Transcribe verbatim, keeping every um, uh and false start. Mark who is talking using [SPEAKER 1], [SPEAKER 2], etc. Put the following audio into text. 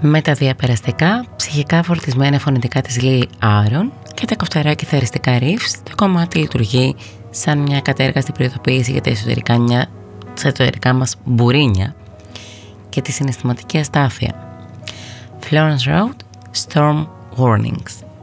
[SPEAKER 1] Με τα διαπεραστικά, ψυχικά φορτισμένα φωνητικά της Lily Aaron και τα κοφτερά κιθαριστικά riffs, το κομμάτι λειτουργεί σαν μια κατέργαστη προειδοποίηση για τα εσωτερικά, μια, τα εσωτερικά μας μπουρίνια και τη συναισθηματική αστάθεια. Florence Road, Storm Warnings.